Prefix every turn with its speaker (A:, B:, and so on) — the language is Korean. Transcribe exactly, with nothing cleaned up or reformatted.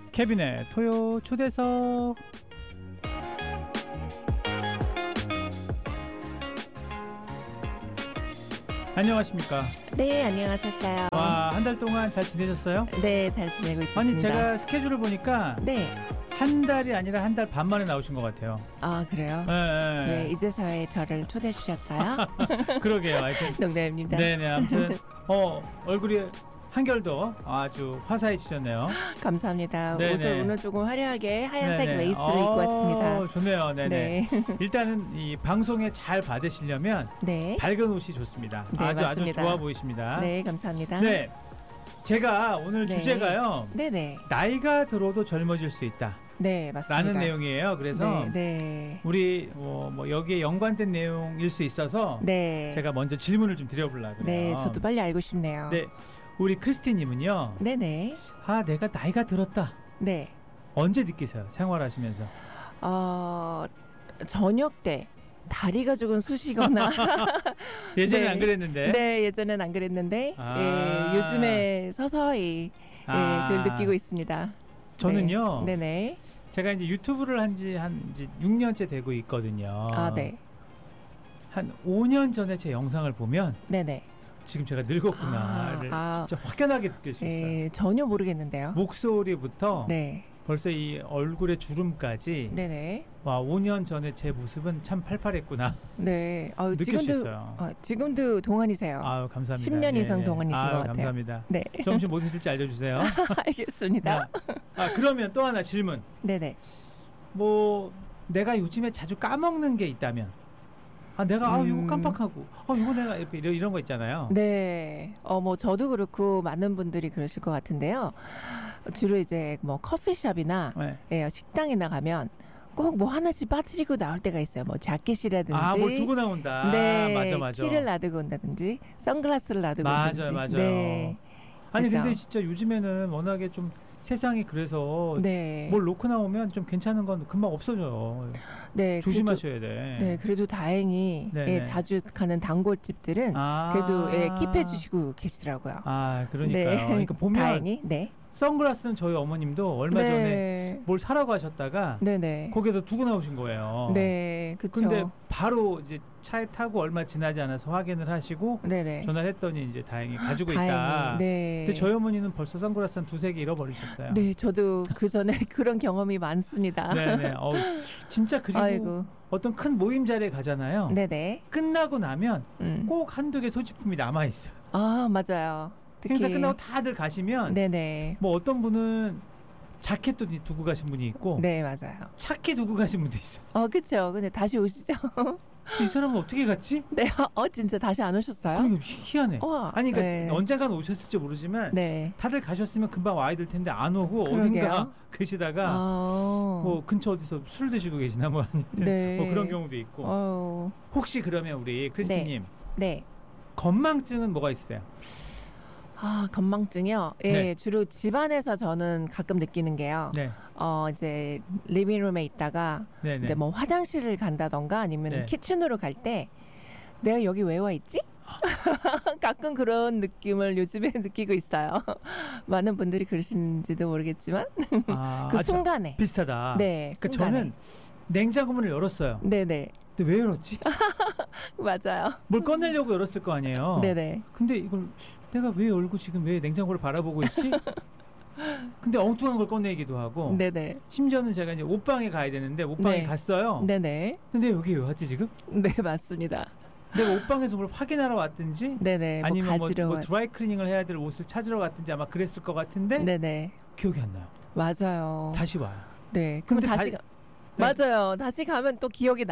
A: 케빈의 토요 초대석. 안녕하십니까?
B: 네, 안녕하셨어요.
A: 와, 한 달 동안 잘 지내셨어요?
B: 네, 잘 지내고 있습니다.
A: 아니, 제가 스케줄을 보니까
B: 네.
A: 한 달이 아니라 한 달 반 만에 나오신 것 같아요.
B: 아, 그래요?
A: 네, 네.
B: 네, 이제서야 저를 초대해 주셨어요?
A: 그러게요. 하여튼
B: 농담입니다.
A: 네네. 아무튼 어 얼굴이 한결 더 아주 화사해지셨네요.
B: 감사합니다.
A: 네네.
B: 옷을 오늘 조금 화려하게 하얀색
A: 네네.
B: 레이스로
A: 어,
B: 입고 왔습니다.
A: 좋네요. 네네.
B: 네.
A: 일단은 이 방송에 잘 받으시려면
B: 네.
A: 밝은 옷이 좋습니다.
B: 네,
A: 아주
B: 맞습니다.
A: 아주 좋아 보이십니다.
B: 네, 감사합니다.
A: 네. 제가 오늘
B: 네.
A: 주제가요.
B: 네네.
A: 나이가 들어도 젊어질 수 있다.
B: 네, 맞습니다.
A: 라는 내용이에요. 그래서
B: 네, 네.
A: 우리 어, 뭐 여기에 연관된 내용일 수 있어서
B: 네.
A: 제가 먼저 질문을 좀 드려보려고 그래요.
B: 네, 저도 빨리 알고 싶네요.
A: 네, 우리 크리스티님은요.
B: 네네.
A: 아, 내가 나이가 들었다.
B: 네.
A: 언제 느끼세요? 생활하시면서.
B: 어, 저녁 때 다리가 조금 쑤시거나
A: 예전에
B: 네.
A: 안 그랬는데.
B: 네, 예전엔 안 그랬는데
A: 아.
B: 예, 요즘에 서서히
A: 아.
B: 예, 그걸 느끼고 있습니다.
A: 저는요.
B: 네. 네네.
A: 제가 이제 유튜브를 한지 한 이제 육 년째 되고 있거든요.
B: 아, 네.
A: 한 오 년 전에 제 영상을 보면
B: 네네.
A: 지금 제가 늙었구나를
B: 아, 아.
A: 진짜 확연하게 느낄 수 있어요.
B: 예, 전혀 모르겠는데요.
A: 목소리부터
B: 네.
A: 벌써 이 얼굴의 주름까지
B: 네네.
A: 와, 오 년 전에 제 모습은 참 팔팔했구나.
B: 네. 아유,
A: 느낄 수
B: 지금도
A: 있어요.
B: 어, 지금도 동안이세요.
A: 아유, 감사합니다.
B: 십 년 이상
A: 네네.
B: 동안이신
A: 아유,
B: 것 같아요.
A: 감사합니다.
B: 네.
A: 점심 뭐 드실지 알려주세요.
B: 알겠습니다.
A: 아, 그러면 또 하나 질문.
B: 네네.
A: 뭐 내가 요즘에 자주 까먹는 게 있다면, 아, 내가 아, 이거
B: 음.
A: 깜빡하고, 아, 이거 내가 이렇게 이런, 이런 거 있잖아요.
B: 네. 어, 뭐 저도 그렇고 많은 분들이 그러실 것 같은데요. 주로 이제 뭐 커피숍이나
A: 네.
B: 예, 식당이나 가면 꼭 뭐 하나씩 빠뜨리고 나올 때가 있어요. 뭐 자켓이라든지.
A: 아, 뭘 두고 나온다.
B: 네.
A: 맞아, 맞아.
B: 키를 놔두고 온다든지, 선글라스를 놔두고
A: 맞아요,
B: 온다든지.
A: 맞아요.
B: 네.
A: 아니
B: 그죠?
A: 근데 진짜 요즘에는 워낙에 좀 세상이 그래서
B: 네.
A: 뭘 놓고 나오면 좀 괜찮은 건 금방 없어져요.
B: 네.
A: 조심하셔야 돼.
B: 그래도, 네. 그래도 다행히
A: 네네.
B: 예, 자주 가는 단골집들은
A: 아.
B: 그래도 예, 킵해 주시고 계시더라고요.
A: 아, 그러니까요.
B: 네.
A: 그러니까 보면
B: 다행히. 네.
A: 선글라스는 저희 어머님도 얼마
B: 네.
A: 전에 뭘 사러 가셨다가
B: 네네.
A: 거기서 두고 나오신 거예요.
B: 네. 그렇죠.
A: 근데 바로 이제 차에 타고 얼마 지나지 않아서 확인을 하시고
B: 네네.
A: 전화를 했더니 이제 다행히 가지고
B: 다행히.
A: 있다.
B: 네.
A: 근데 저희 어머니는 벌써 선글라스 한 두세 개 잃어버리셨어요.
B: 네, 저도 그 전에 그런 경험이 많습니다.
A: 네네. 어우, 진짜 그리고
B: 아이고.
A: 어떤 큰 모임 자리에 가잖아요.
B: 네네.
A: 끝나고 나면
B: 음.
A: 꼭 한두 개 소지품이 남아 있어요.
B: 아, 맞아요. 특히
A: 행사 끝나고 다들 가시면
B: 네네.
A: 뭐 어떤 분은 자켓도 두고 가신 분이 있고
B: 네, 맞아요.
A: 차키 두고 가신 분도 있어요.
B: 어, 그렇죠. 근데 다시 오시죠.
A: 근데 이 사람은 어떻게 갔지?
B: 네. 어, 진짜 다시 안 오셨어요?
A: 그러니까 희한해.
B: 우와.
A: 아니 그러니까
B: 네.
A: 언젠간 오셨을지 모르지만
B: 네.
A: 다들 가셨으면 금방 와야 될 텐데 안 오고
B: 그러게요.
A: 어딘가 계시다가
B: 어.
A: 뭐 근처 어디서 술 드시고 계시나 뭐 아니면
B: 네.
A: 뭐 그런 경우도 있고.
B: 어.
A: 혹시 그러면 우리 크리스티님
B: 네.
A: 건망증은 뭐가 있어요?
B: 아, 건망증이요? 예,
A: 네.
B: 주로 집안에서 저는 가끔 느끼는 게요.
A: 네,
B: 어, 이제 리빙룸에 있다가
A: 네, 네.
B: 이제 뭐 화장실을 간다던가 아니면
A: 네.
B: 키친으로 갈 때 내가 여기 왜 와 있지? 가끔 그런 느낌을 요즘에 느끼고 있어요. 많은 분들이 그러시는지도 모르겠지만
A: 아,
B: 그
A: 아, 저-
B: 순간에
A: 비슷하다.
B: 네,
A: 그러니까
B: 순간에.
A: 저는 냉장고 문을 열었어요.
B: 네네.
A: 근데 왜 열었지?
B: 맞아요.
A: 뭘 꺼내려고 열었을 거 아니에요.
B: 네네.
A: 근데 이걸 내가 왜 열고 지금 왜 냉장고를 바라보고 있지? 근데 엉뚱한 걸 꺼내기도 하고
B: 네네.
A: 심지어는 제가 이제 옷방에 가야 되는데 옷방에
B: 네.
A: 갔어요.
B: 네네.
A: 근데 여기 왜 왔지 지금?
B: 네, 맞습니다.
A: 내가 옷방에서 뭘 확인하러 왔든지
B: 네네.
A: 아니면
B: 뭐
A: 뭐,
B: 가지러
A: 뭐
B: 왔-
A: 드라이 클리닝을 해야 될 옷을 찾으러 갔든지 아마 그랬을 것 같은데
B: 네네.
A: 기억이 안 나요.
B: 맞아요.
A: 다시 와요.
B: 네. 그럼
A: 근데
B: 다시
A: 다-
B: 가... 맞아요. 다시 가면 또 기억이